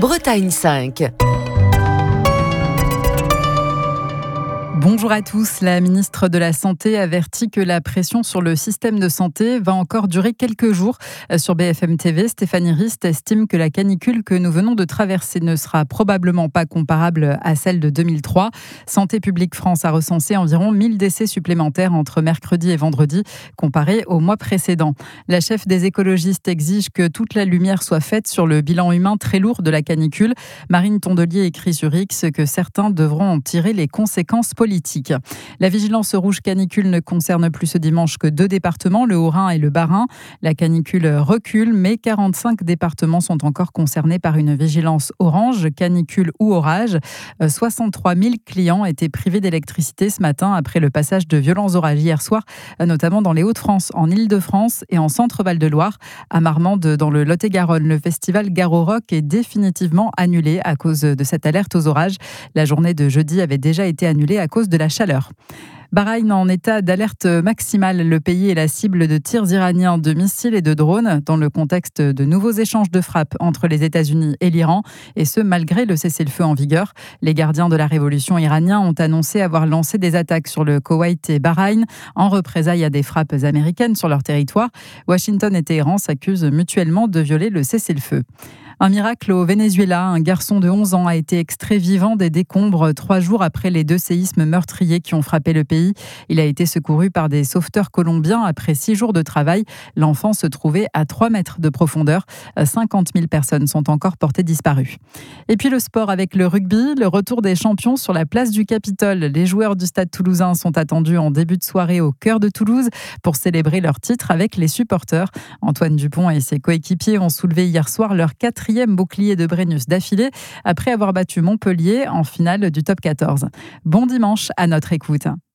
Bretagne 5. Bonjour à tous. La ministre de la Santé avertit que la pression sur le système de santé va encore durer quelques jours. Sur BFM TV, Stéphanie Rist estime que la canicule que nous venons de traverser ne sera probablement pas comparable à celle de 2003. Santé publique France a recensé environ 1000 décès supplémentaires entre mercredi et vendredi, comparé au mois précédent. La chef des écologistes exige que toute la lumière soit faite sur le bilan humain très lourd de la canicule. Marine Tondelier écrit sur X que certains devront en tirer les conséquences politiques. La vigilance rouge canicule ne concerne plus ce dimanche que 2 départements, le Haut-Rhin et le Bas-Rhin. La canicule recule, mais 45 départements sont encore concernés par une vigilance orange, canicule ou orage. 63 000 clients étaient privés d'électricité ce matin après le passage de violents orages hier soir, notamment dans les Hauts-de-France, en Île-de-France et en Centre-Val de Loire. À Marmande, dans le Lot-et-Garonne, le festival Garo Rock est définitivement annulé à cause de cette alerte aux orages. La journée de jeudi avait déjà été annulée à cause de la chaleur. Bahreïn en état d'alerte maximale. Le pays est la cible de tirs iraniens de missiles et de drones dans le contexte de nouveaux échanges de frappes entre les États-Unis et l'Iran, et ce malgré le cessez-le-feu en vigueur. Les gardiens de la révolution iraniens ont annoncé avoir lancé des attaques sur le Koweït et Bahreïn en représailles à des frappes américaines sur leur territoire. Washington et Téhéran s'accusent mutuellement de violer le cessez-le-feu. Un miracle au Venezuela. Un garçon de 11 ans a été extrait vivant des décombres 3 jours après les 2 séismes meurtriers qui ont frappé le pays. Il a été secouru par des sauveteurs colombiens après 6 jours de travail. L'enfant se trouvait à 3 mètres de profondeur. 50 000 personnes sont encore portées disparues. Et puis le sport avec le rugby, le retour des champions sur la place du Capitole. Les joueurs du Stade toulousain sont attendus en début de soirée au cœur de Toulouse pour célébrer leur titre avec les supporters. Antoine Dupont et ses coéquipiers ont soulevé hier soir leur 4e bouclier de Brennus d'affilée après avoir battu Montpellier en finale du top 14. Bon dimanche à notre écoute.